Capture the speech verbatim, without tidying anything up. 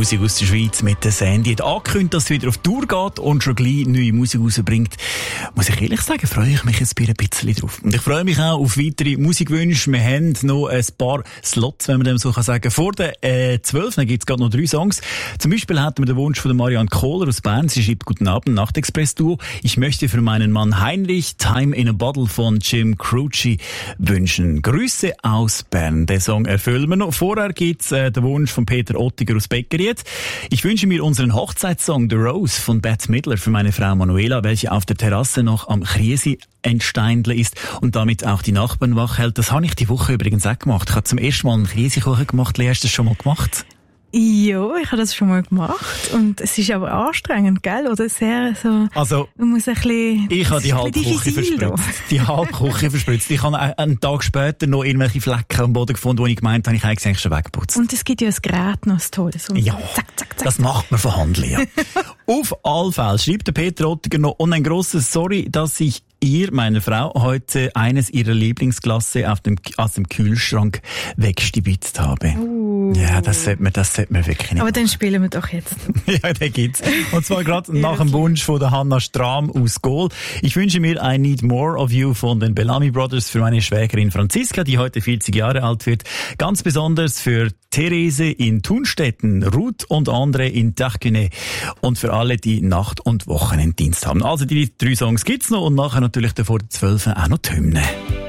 Musik aus der Schweiz mit der Sandy. Hat angekündigt, dass es wieder auf Tour geht und schon gleich neue Musik rausbringt. Muss ich ehrlich sagen, freue ich mich jetzt ein bisschen drauf. Und ich freue mich auch auf weitere Musikwünsche. Wir haben noch ein paar Slots, wenn man dem so sagen kann. Vor den äh, zwölf gibt es gerade noch drei Songs. Zum Beispiel hatten wir den Wunsch von der Marianne Kohler aus Bern. Sie schreibt: Guten Abend, Nachtexpress-Duo. Ich möchte für meinen Mann Heinrich Time in a Bottle von Jim Croce wünschen. Grüße aus Bern. Den Song erfüllen wir noch. Vorher gibt's äh, den Wunsch von Peter Ottiger aus Beckeriet. Ich wünsche mir unseren Hochzeitssong The Rose von Bette Midler für meine Frau Manuela, welche auf der Terrasse noch am Chiesi entsteindle ist und damit auch die Nachbarn wach hält. Das habe ich die Woche übrigens auch gemacht. Ich habe zum ersten Mal einen Chiesikuchen gemacht. Lea, hast du das schon mal gemacht? Ja, ich habe das schon mal gemacht. Und es ist aber anstrengend, gell? Oder sehr so... Also, man muss ein bisschen... Ich habe die Halbküche verspritzt. Die Halbküche verspritzt. Ich habe einen Tag später noch irgendwelche Flecken am Boden gefunden, wo ich gemeint habe, ich habe eigentlich schon weggeputzt. Und es gibt ja ein Gerät noch, das Tolle. So ja, zack, zack, zack. Das macht man verhandeln, ja. Auf alle Fälle schreibt der Peter Ottiger noch, und ein grosses Sorry, dass ich ihr, meiner Frau, heute eines ihrer Lieblingsglasse auf dem, aus dem Kühlschrank weggestibitzt habe. Uh. Ja, das sollte man, das sollte man wirklich nicht Aber machen. dann spielen wir doch jetzt. Ja, den gibt's. Und zwar gerade nach dem Wunsch von der Hannah Strahm aus Gohl. Ich wünsche mir I Need More of You von den Bellamy Brothers für meine Schwägerin Franziska, die heute vierzig Jahre alt wird. Ganz besonders für Therese in Thunstetten, Ruth und André in Tachküne und für alle, die Nacht- und Wochenenddienst haben. Also die drei Songs gibt's noch und nachher natürlich davor zwölf auch noch die Hymne.